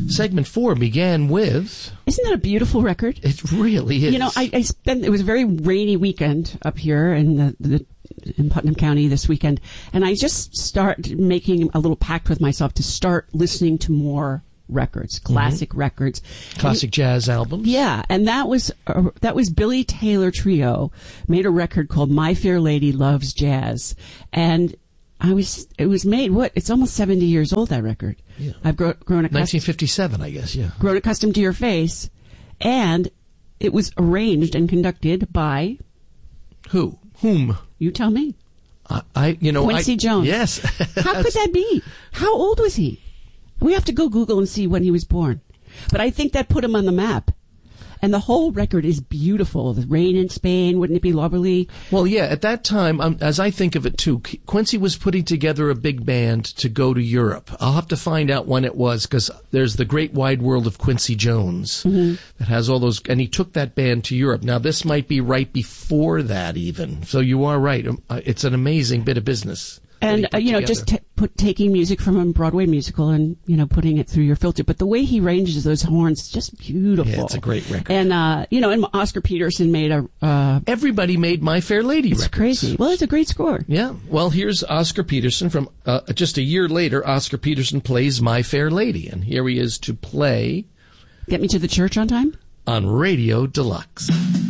Segment 4 began with... Isn't that a beautiful record? It really is. You know, it was a very rainy weekend up here in in Putnam County this weekend, and I just started making a little pact with myself to start listening to more records, classic records. Classic jazz albums. Yeah, and that was Billy Taylor Trio made a record called My Fair Lady Loves Jazz, and it was made, it's almost 70 years old, that record. Yeah. I've grown accustomed. 1957, I guess, yeah. Grown accustomed to your face. And it was arranged and conducted by... Who? Whom? You tell me. Quincy Jones. Yes. How could that be? How old was he? We have to go Google and see when he was born. But I think that put him on the map. And the whole record is beautiful. The rain in Spain, wouldn't it be lovely? Well, yeah, at that time, as I think of it too, Quincy was putting together a big band to go to Europe. I'll have to find out when it was, because there's the Great Wide World of Quincy Jones that has all those, and he took that band to Europe. Now, this might be right before that even. So you are right. It's an amazing bit of business. And, just taking music from a Broadway musical and, putting it through your filter. But the way he ranges those horns is just beautiful. Yeah, it's a great record. And, and Oscar Peterson made everybody made My Fair Lady records. It's crazy. Well, it's a great score. Yeah. Well, here's Oscar Peterson from, just a year later, Oscar Peterson plays My Fair Lady. And here he is to play... Get Me to the Church on Time? On Radio Deluxe.